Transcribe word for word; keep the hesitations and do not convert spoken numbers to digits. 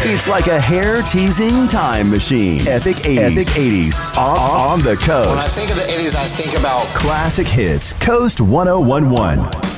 It's like a hair-teasing time machine. Epic eighties. Epic eighties on, on the coast. When I think of the eighties, I think about classic hits. Coast one oh one one.